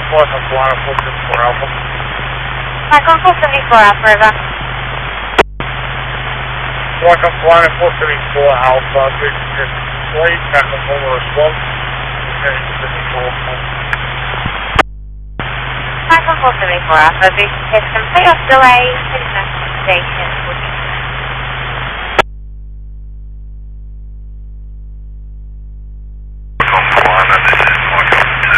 Welcome to Line 474 Alpha. Michael 474 Alpha, over. Welcome to Line 474 Alpha. This is complete technical response. Michael 474 Alpha, this is complete off delay, international station,